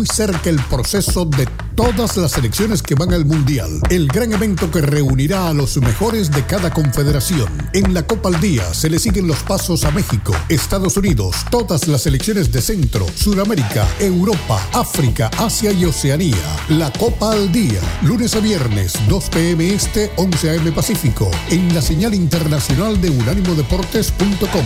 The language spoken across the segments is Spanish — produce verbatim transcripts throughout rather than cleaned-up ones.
muy cerca el proceso de todas las selecciones que van al Mundial. El gran evento que reunirá a los mejores de cada confederación. En la Copa al Día se le siguen los pasos a México, Estados Unidos, todas las selecciones de Centro, Sudamérica, Europa, África, Asia y Oceanía. La Copa al Día, lunes a viernes, dos p m este, once a m Pacífico, en la señal internacional de unánimo deportes punto com.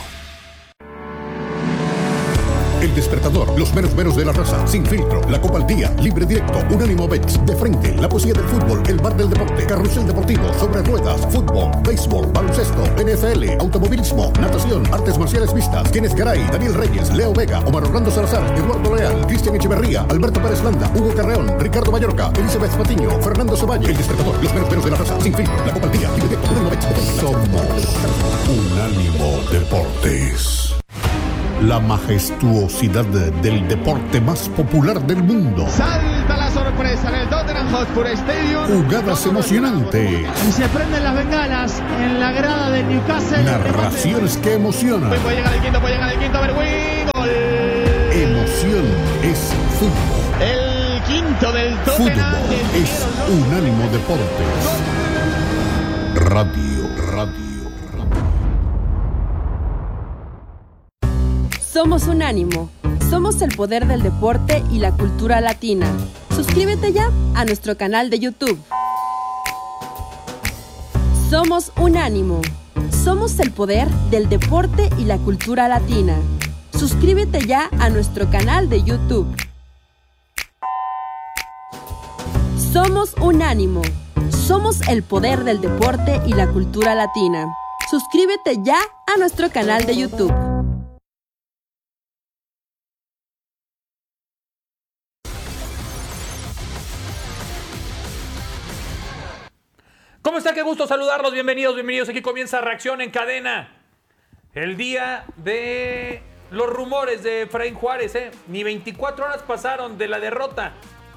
El Despertador, los meros meros de la raza, Sin Filtro, La Copa al Día, Libre Directo, Unánimo Bets, De Frente, La Poesía del Fútbol, El Bar del Deporte, Carrusel Deportivo, Sobre Ruedas, Fútbol, Béisbol, Baloncesto, N F L, Automovilismo, Natación, Artes Marciales Mixtas, Kenneth Garay, Daniel Reyes, Leo Vega, Omar Orlando Salazar, Eduardo Leal, Cristian Echeverría, Alberto Pérez Landa, Hugo Carreón, Ricardo Mallorca, Elizabeth Patiño, Fernando Ceballos. El Despertador, los meros meros de la raza, Sin Filtro, La Copa al Día, Libre Directo, Unánimo Bets. Somos Unánimo Deportes. La majestuosidad del deporte más popular del mundo. Salta la sorpresa en el Tottenham Hotspur Stadium. Jugadas emocionantes. Y se prenden las bengalas en la grada del Newcastle. Narraciones que emocionan. Puede llegar el quinto, puede llegar el quinto, Berwin. Gol. Emoción es fútbol. El quinto del Tottenham. Fútbol es Unánimo Deportes. Radio, radio. Somos Unánimo. Somos el poder del deporte y la cultura latina. Suscríbete ya a nuestro canal de YouTube. Somos Unánimo. Somos el poder del deporte y la cultura latina. Suscríbete ya a nuestro canal de YouTube. Somos Unánimo. Somos el poder del deporte y la cultura latina. Suscríbete ya a nuestro canal de YouTube. ¿Cómo está? Qué gusto saludarlos. Bienvenidos, bienvenidos. Aquí comienza Reacción en Cadena. El día de los rumores de Efraín Juárez, ¿eh? Ni veinticuatro horas pasaron de la derrota,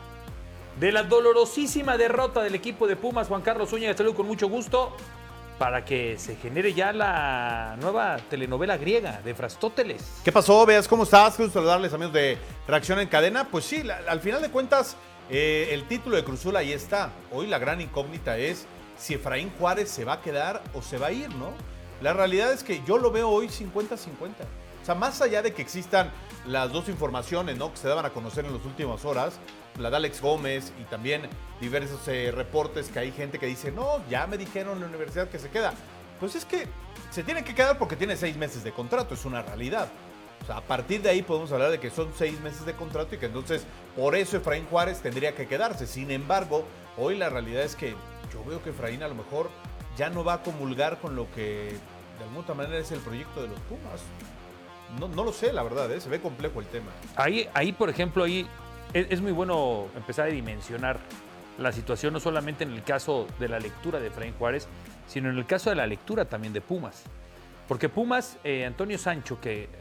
de la dolorosísima derrota del equipo de Pumas. Juan Carlos Zúñiga, saludo con mucho gusto, para que se genere ya la nueva telenovela griega de Frastóteles. ¿Qué pasó, Beas? ¿Cómo estás? Quiero saludarles, amigos de Reacción en Cadena. Pues sí, la, al final de cuentas, eh, el título de Cruz Azul ahí está. Hoy la gran incógnita es si Efraín Juárez se va a quedar o se va a ir, ¿no? La realidad es que yo lo veo hoy cincuenta cincuenta. O sea, más allá de que existan las dos informaciones, ¿no?, que se daban a conocer en las últimas horas, la de Alex Gómez y también diversos eh, reportes que hay gente que dice, no, ya me dijeron en la universidad que se queda. Pues es que se tiene que quedar porque tiene seis meses de contrato, es una realidad. O sea, a partir de ahí podemos hablar de que son seis meses de contrato y que entonces por eso Efraín Juárez tendría que quedarse. Sin embargo, hoy la realidad es que yo veo que Efraín a lo mejor ya no va a comulgar con lo que de alguna manera es el proyecto de los Pumas. No, no lo sé, la verdad, ¿eh? Se ve complejo el tema. Ahí, ahí por ejemplo, ahí es, es muy bueno empezar a dimensionar la situación, no solamente en el caso de la lectura de Efraín Juárez, sino en el caso de la lectura también de Pumas. Porque Pumas, eh, Antonio Sancho, que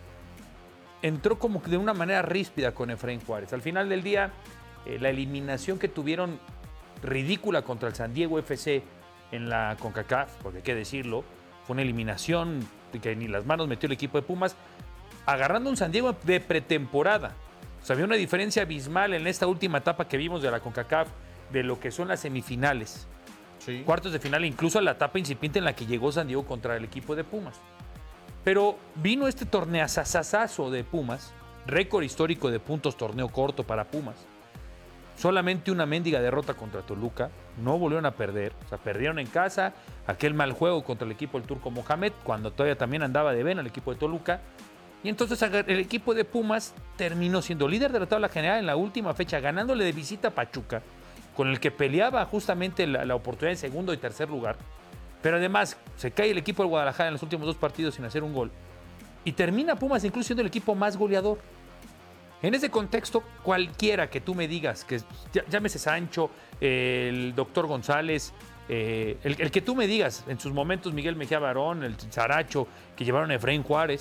entró como de una manera ríspida con Efraín Juárez. Al final del día, eh, la eliminación que tuvieron ridícula contra el San Diego F C en la CONCACAF, porque hay que decirlo, fue una eliminación que ni las manos metió el equipo de Pumas, agarrando un San Diego de pretemporada. O sea, había una diferencia abismal en esta última etapa que vimos de la CONCACAF, de lo que son las semifinales, sí, cuartos de final, incluso la etapa incipiente en la que llegó San Diego contra el equipo de Pumas. Pero vino este torneazazazazo de Pumas, récord histórico de puntos, torneo corto para Pumas. Solamente una mendiga derrota contra Toluca, no volvieron a perder, o sea, perdieron en casa, aquel mal juego contra el equipo del Turco Mohamed, cuando todavía también andaba de vena el equipo de Toluca, y entonces el equipo de Pumas terminó siendo líder de la tabla general en la última fecha, ganándole de visita a Pachuca, con el que peleaba justamente la, la oportunidad de segundo y tercer lugar, pero además se cae el equipo del Guadalajara en los últimos dos partidos sin hacer un gol, y termina Pumas incluso siendo el equipo más goleador. En ese contexto, cualquiera que tú me digas, que llámese Sancho, eh, el doctor González, eh, el, el que tú me digas, en sus momentos Miguel Mejía Barón, el Saracho, que llevaron a Efraín Juárez,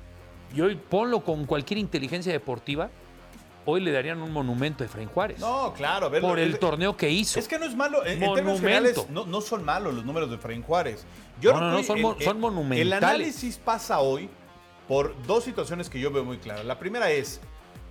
y hoy ponlo con cualquier inteligencia deportiva, hoy le darían un monumento a Efraín Juárez. No, claro. A ver, por el es, torneo que hizo. Es que no es malo. En, en términos generales, no, no son malos los números de Efraín Juárez. Yo no, no, no, son, el, son el, monumentales. El análisis pasa hoy por dos situaciones que yo veo muy claras. La primera es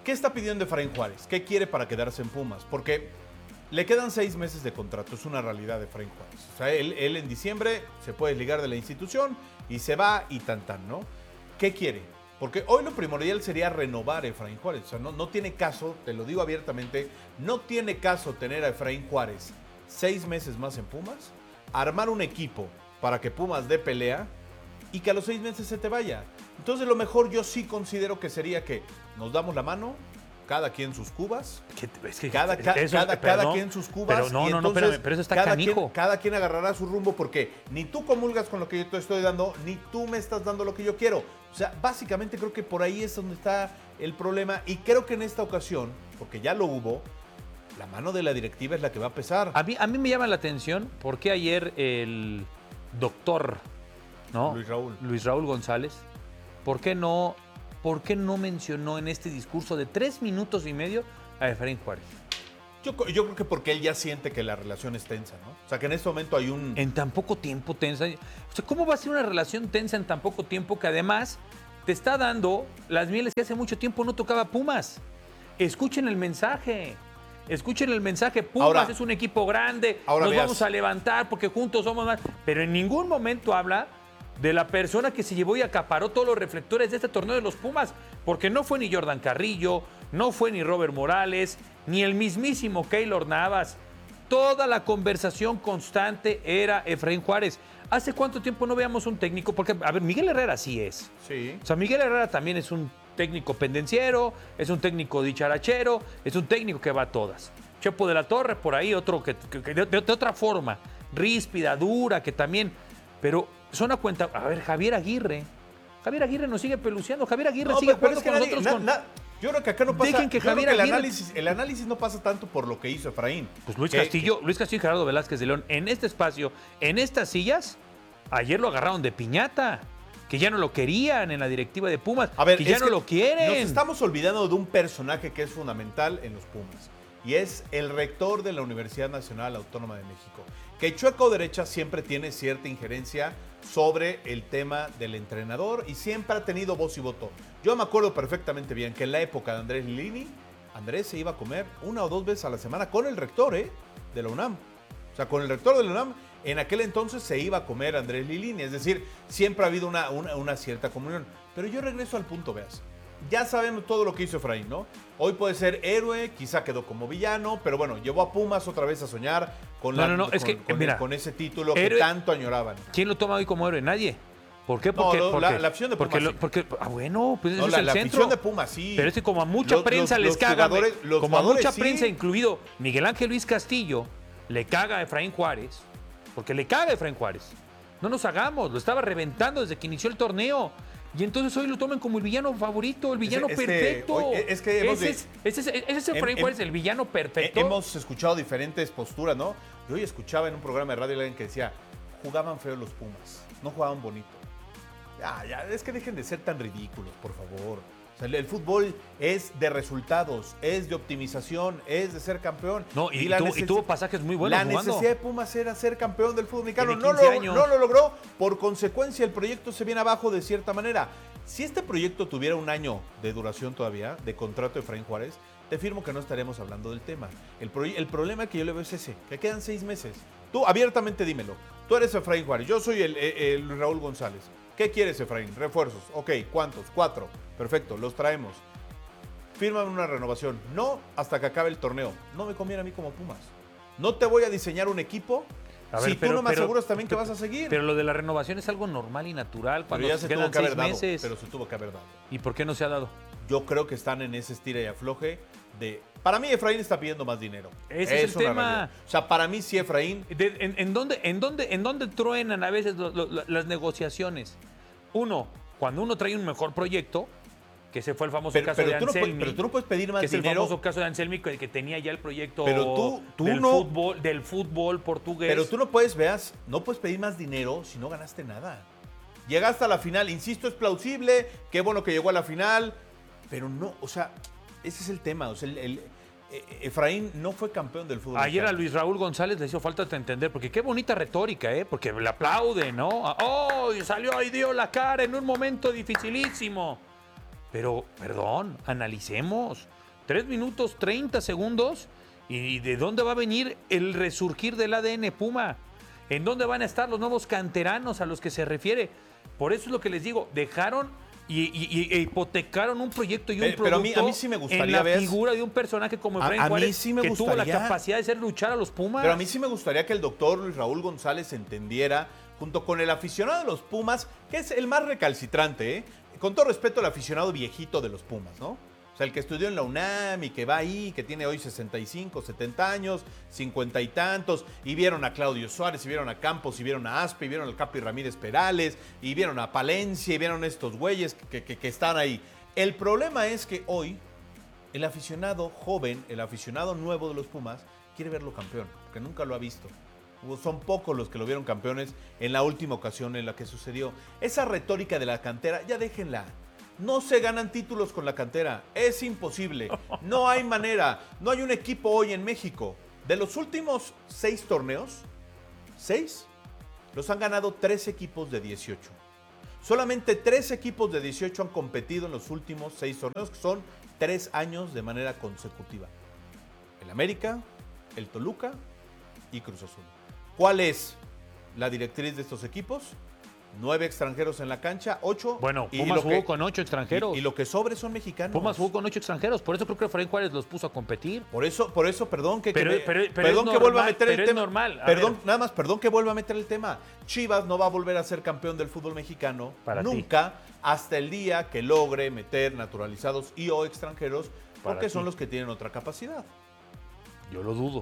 ¿qué está pidiendo Efraín Juárez? ¿Qué quiere para quedarse en Pumas? Porque le quedan seis meses de contrato, es una realidad de Efraín Juárez. O sea, él, él en diciembre se puede desligar de la institución y se va y tan tan, ¿no? ¿Qué quiere? Porque hoy lo primordial sería renovar a Efraín Juárez. O sea, no, no tiene caso, te lo digo abiertamente, no tiene caso tener a Efraín Juárez seis meses más en Pumas, armar un equipo para que Pumas dé pelea y que a los seis meses se te vaya. Entonces lo mejor yo sí considero que sería que nos damos la mano, cada quien sus cubas, ¿Qué, es que, cada, es ca, que eso, cada, pero cada no, quien sus cubas. Pero no, y no, no, espérame, pero eso está cada canijo. quien, cada quien agarrará su rumbo porque ni tú comulgas con lo que yo te estoy dando, ni tú me estás dando lo que yo quiero. O sea, básicamente creo que por ahí es donde está el problema y creo que en esta ocasión, porque ya lo hubo, la mano de la directiva es la que va a pesar. A mí, a mí me llama la atención por qué ayer el doctor, ¿no? Luis Raúl. Luis Raúl González, ¿por qué no, por qué no mencionó en este discurso de tres minutos y medio a Efraín Juárez? Yo, yo creo que porque él ya siente que la relación es tensa, ¿no? O sea, que en este momento hay un... En tan poco tiempo tensa. O sea, ¿cómo va a ser una relación tensa en tan poco tiempo que además te está dando las mieles que hace mucho tiempo no tocaba Pumas? Escuchen el mensaje. Escuchen el mensaje. Pumas ahora, es un equipo grande. Ahora nos veas. vamos a levantar porque juntos somos más. Pero en ningún momento habla de la persona que se llevó y acaparó todos los reflectores de este torneo de los Pumas. Porque no fue ni Jordan Carrillo, no fue ni Robert Morales, ni el mismísimo Keylor Navas. Toda la conversación constante era Efraín Juárez. ¿Hace cuánto tiempo no veíamos un técnico? Porque, a ver, Miguel Herrera sí es. Sí. O sea, Miguel Herrera también es un técnico pendenciero, es un técnico dicharachero, es un técnico que va a todas. Chepo de la Torre, por ahí, otro que, que, que de, de, de otra forma, ríspida, dura, que también... Pero son a cuenta... A ver, Javier Aguirre. Javier Aguirre nos sigue peluceando. Javier Aguirre No, sigue pero, pero jugando es que con nadie, nosotros. na, con... na, yo creo que acá no pasa... Dejen que yo creo Javier que el, Aguirre- análisis, el análisis no pasa tanto por lo que hizo Efraín. Pues Luis Que- Castillo, Luis Castillo y Gerardo Velázquez de León, en este espacio, en estas sillas, ayer lo agarraron de piñata. Que ya no lo querían en la directiva de Pumas. A ver, que ya es no que lo quieren. Nos estamos olvidando de un personaje que es fundamental en los Pumas. Y es el rector de la Universidad Nacional Autónoma de México. Que chueco derecha siempre tiene cierta injerencia sobre el tema del entrenador y siempre ha tenido voz y voto. Yo me acuerdo perfectamente bien que en la época de Andrés Lilini, Andrés se iba a comer una o dos veces a la semana con el rector ¿eh? de la UNAM. O sea, con el rector de la UNAM, en aquel entonces se iba a comer Andrés Lilini. Es decir, siempre ha habido una, una, una cierta comunión. Pero yo regreso al punto, veas. Ya sabemos todo lo que hizo Efraín, ¿no? Hoy puede ser héroe, quizá quedó como villano, pero bueno, llevó a Pumas otra vez a soñar con, No, la, no, no, con, es que, con- mira, con ese título héroe- que tanto añoraban. ¿Quién lo toma hoy como héroe? Nadie. ¿Por qué? No, Porque, lo- porque, la- la afición de porque, Pumas lo- sí. porque- ah, bueno, pues No, ese la, es el la centro. afición de Pumas, sí. Pero es que como a mucha Los- prensa los- les los caga, jugadores- los como a jugadores mucha sí. prensa, incluido Miguel Ángel Luis Castillo, le caga a Efraín Juárez, porque le caga a Efraín Juárez. No nos hagamos, lo estaba reventando desde que inició el torneo. Y entonces hoy lo toman como el villano favorito, el villano Ese- este, perfecto. oye, es que hemos ese, de- es, ese, es, ese es Efraín Hem- Juárez, hem- el villano perfecto. Eh, Hemos escuchado diferentes posturas, ¿no? Yo hoy escuchaba en un programa de radio alguien que decía, jugaban feo los Pumas, no jugaban bonito. Ya, ya, es que dejen de ser tan ridículos, por favor. O sea, el, el fútbol es de resultados, es de optimización, es de ser campeón. No, y, la tuvo, y necesi- tuvo pasajes muy buenos La jugando. necesidad de Pumas era ser campeón del fútbol mexicano. Tiene No quince lo, años. no lo logró. Por consecuencia, el proyecto se viene abajo de cierta manera. Si este proyecto tuviera un año de duración todavía, de contrato de Efraín Juárez, te firmo que no estaremos hablando del tema. El, proye- el problema que yo le veo es ese, que quedan seis meses. Tú abiertamente dímelo. Tú eres Efraín Juárez, yo soy el, el- el Raúl González. ¿Qué quieres, Efraín? Refuerzos. Ok, ¿cuántos? Cuatro. Perfecto, los traemos. Fírmame una renovación. No hasta que acabe el torneo. No me conviene a mí como Pumas. No te voy a diseñar un equipo A si ver, tú pero- no me pero- aseguras también que pero- vas a seguir. Pero lo de la renovación es algo normal y natural Pero cuando ya se quedan tuvo que haber seis dado. meses. Pero se tuvo que haber dado. ¿Y por qué no se ha dado? Yo creo que están en ese estira y afloje de... Para mí Efraín está pidiendo más dinero. Ese es el una tema. realidad. O sea, para mí sí Efraín... De- en, en dónde, en, dónde, ¿En dónde truenan a veces lo- lo- las negociaciones? Uno, cuando uno trae un mejor proyecto, que ese fue el famoso Pero, caso pero de tú no puedes, Anselmi, pero tú no puedes pedir más que es el dinero. famoso caso de Anselmi, que, que tenía ya el proyecto Pero tú- tú del, no- fútbol, del fútbol portugués. Pero tú no puedes, veas, no puedes pedir más dinero si no ganaste nada. Llegaste a la final, insisto, es plausible, qué bueno que llegó a la final, pero no, o sea, ese es el tema. O sea, el, el- eh, Efraín no fue campeón del fútbol. Ayer a mexicano. Luis Raúl González le hizo falta de entender, porque qué bonita retórica, ¿eh? Porque le aplaude, ¿no? ¡Oh! Y salió y dio la cara en un momento dificilísimo. Pero, perdón, analicemos. Tres minutos, treinta segundos. ¿Y de dónde va a venir el resurgir del A D N Puma? ¿En dónde van a estar los nuevos canteranos a los que se refiere? Por eso es lo que les digo, dejaron y, y, y hipotecaron un proyecto y un pero, producto pero a mí, a mí sí me gustaría en la ver, figura de un personaje como Efraín a, a Juárez, mí sí me que gustaría, tuvo la capacidad de hacer luchar a los Pumas. Pero a mí sí me gustaría que el doctor Luis Raúl González entendiera, junto con el aficionado de los Pumas, que es el más recalcitrante, ¿eh? Con todo respeto al aficionado viejito de los Pumas, ¿no? O sea, el que estudió en la UNAM y que va ahí, que tiene hoy sesenta y cinco, setenta años, cincuenta y tantos, y vieron a Claudio Suárez, y vieron a Campos, y vieron a Aspe, y vieron al Capi Ramírez Perales, y vieron a Palencia, y vieron a estos güeyes que, que, que están ahí. El problema es que hoy el aficionado joven, el aficionado nuevo de los Pumas, quiere verlo campeón, porque nunca lo ha visto. Son pocos los que lo vieron campeones en la última ocasión en la que sucedió. Esa retórica de la cantera, ya déjenla. No se ganan títulos con la cantera, es imposible, no hay manera, no hay un equipo hoy en México. De los últimos seis torneos, seis, los han ganado tres equipos de dieciocho. Solamente tres equipos de dieciocho han competido en los últimos seis torneos, que son tres años de manera consecutiva. El América, el Toluca y Cruz Azul. ¿Cuál es la directriz de estos equipos? Nueve extranjeros en la cancha, ocho. Bueno, y Pumas lo jugó que, con ocho extranjeros. Y, y lo que sobre son mexicanos. Pumas jugó con ocho extranjeros, por eso creo que Efraín Juárez los puso a competir. Por eso, por eso, perdón que, pero, que me, pero, pero perdón es que normal, vuelva a meter pero el es tema. normal. A Perdón, ver. nada más, perdón que vuelva a meter el tema. Chivas no va a volver a ser campeón del fútbol mexicano Para nunca ti. Hasta el día que logre meter naturalizados y o extranjeros, Para porque ti. son los que tienen otra capacidad. Yo lo dudo.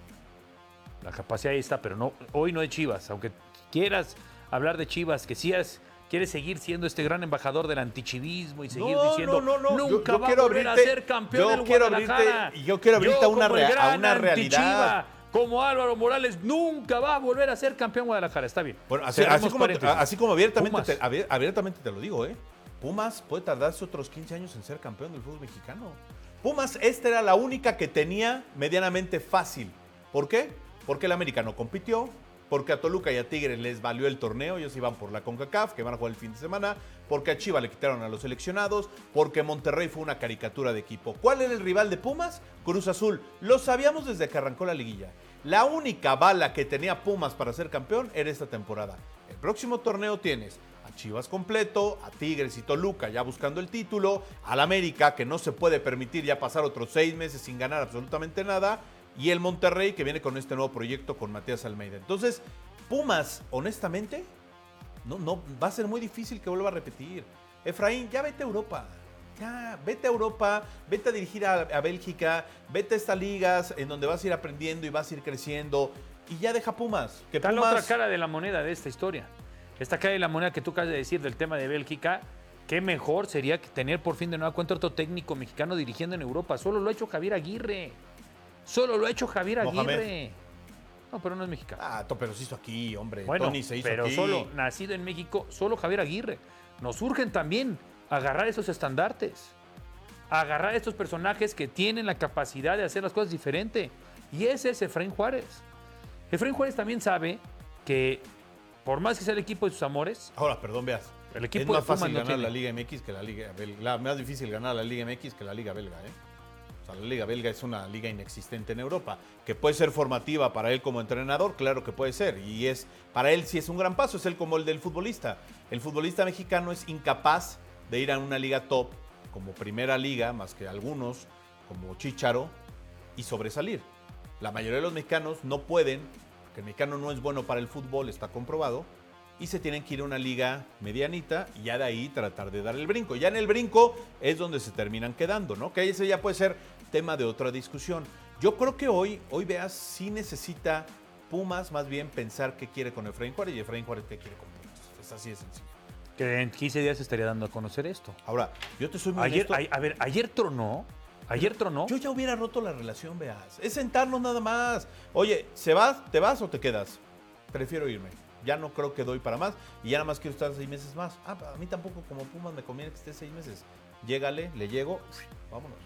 La capacidad ahí está, pero no, hoy no es Chivas. Aunque quieras hablar de Chivas, que sí es, quieres seguir siendo este gran embajador del antichivismo y seguir No, diciendo no, no, no. nunca Yo- yo va quiero a volver abrirte- a ser campeón yo del quiero Guadalajara. abrirte- yo quiero abrirte a una como el rea- a gran una realidad. antichiva, como Álvaro Morales nunca va a volver a ser campeón Guadalajara. Está bien. Bueno, así, Cerremos así como, paréntesis. así como abiertamente Pumas. te, abier- abiertamente te lo digo, ¿eh? Pumas puede tardarse otros quince años en ser campeón del fútbol mexicano. Pumas, esta era la única que tenía medianamente fácil. ¿Por qué? Porque el América no compitió, porque a Toluca y a Tigres les valió el torneo, ellos iban por la CONCACAF, que van a jugar el fin de semana, porque a Chivas le quitaron a los seleccionados, porque Monterrey fue una caricatura de equipo. ¿Cuál era el rival de Pumas? Cruz Azul. Lo sabíamos desde que arrancó la liguilla. La única bala que tenía Pumas para ser campeón era esta temporada. El próximo torneo tienes a Chivas completo, a Tigres y Toluca ya buscando el título, al América que no se puede permitir ya pasar otros seis meses sin ganar absolutamente nada, y el Monterrey que viene con este nuevo proyecto con Matías Almeida. Entonces, Pumas, honestamente, no, no, va a ser muy difícil que vuelva a repetir. Efraín, ya vete a Europa. Ya, vete a Europa, vete a dirigir a, a Bélgica, vete a estas ligas en donde vas a ir aprendiendo y vas a ir creciendo, y ya deja Pumas. Que Está la Pumas, otra cara de la moneda de esta historia. Esta cara de la moneda que tú acabas de decir del tema de Bélgica, qué mejor sería que tener por fin de nueva cuenta otro técnico mexicano dirigiendo en Europa. Solo lo ha hecho Javier Aguirre. Solo lo ha hecho Javier Aguirre. Mohamed. No, pero no es mexicano. Ah, to- pero se hizo aquí, hombre. Bueno, Tony se hizo pero aquí. solo, nacido en México, solo Javier Aguirre. Nos urgen también agarrar esos estandartes. Agarrar estos personajes que tienen la capacidad de hacer las cosas diferente. Y ese es Efraín Juárez. Efraín Juárez también sabe que, por más que sea el equipo de sus amores, Ahora, perdón, veas. el equipo es de más Pumas fácil no ganar tiene. la Liga M X que la Liga belga. La, más difícil ganar la Liga M X que la Liga belga, ¿eh? O sea, la Liga belga es una liga inexistente en Europa. Que puede ser formativa para él como entrenador, claro que puede ser. Y es para él sí es un gran paso, es él como el del futbolista. El futbolista mexicano es incapaz de ir a una liga top, como primera liga, más que algunos, como Chícharo, y sobresalir. La mayoría de los mexicanos no pueden, porque el mexicano no es bueno para el fútbol, está comprobado, y se tienen que ir a una liga medianita y ya de ahí tratar de dar el brinco. Ya en el brinco es donde se terminan quedando, ¿no? Que ese ya puede ser tema de otra discusión. Yo creo que hoy, hoy veas, sí necesita Pumas más bien pensar qué quiere con Efraín Juárez y Efraín Juárez qué quiere con Pumas. Es así de sencillo. Que en quince días se estaría dando a conocer esto. Ahora, yo te soy muy Ayer, honesto. a, a ver, ayer tronó. Ayer tronó. Yo ya hubiera roto la relación, veas. Es sentarnos nada más. Oye, ¿se vas, te vas o te quedas? Prefiero irme. Ya no creo que doy para más y ya nada más quiero estar seis meses más. Ah, a mí tampoco como Pumas me conviene que esté seis meses. Llégale, le llego, vámonos.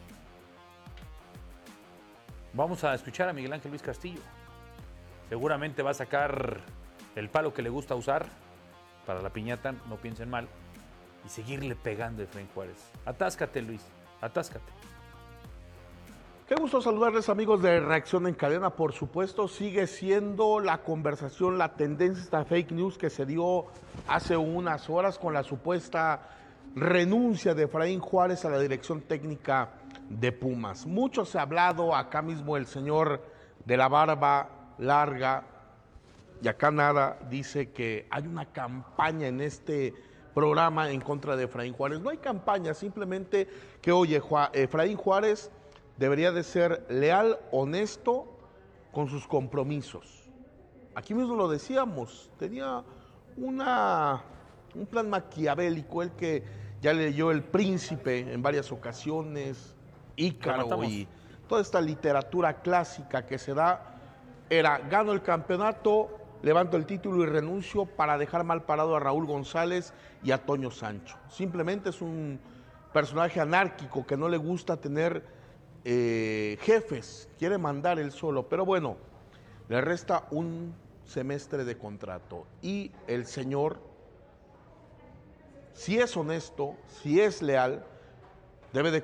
Vamos a escuchar a Miguel Ángel Luis Castillo. Seguramente va a sacar el palo que le gusta usar para la piñata, no piensen mal, y seguirle pegando a Efraín Juárez. Atáscate, Luis, atáscate. Qué gusto saludarles, amigos de Reacción en Cadena. Por supuesto, sigue siendo la conversación, la tendencia, esta fake news que se dio hace unas horas con la supuesta renuncia de Efraín Juárez a la dirección técnica de Pumas. Mucho se ha hablado, acá mismo el señor de la barba larga, y acá nada, dice que hay una campaña en este programa en contra de Efraín Juárez. No hay campaña, simplemente que, oye, Efraín Juárez debería de ser leal, honesto con sus compromisos. Aquí mismo lo decíamos, tenía una, un plan maquiavélico, el que ya leyó El Príncipe en varias ocasiones, Ícaro y toda esta literatura clásica que se da, era gano el campeonato, levanto el título y renuncio para dejar mal parado a Raúl González y a Toño Sancho. Simplemente es un personaje anárquico que no le gusta tener Eh, jefes, quiere mandar él solo, pero bueno, le resta un semestre de contrato y el señor, si es honesto, si es leal, debe de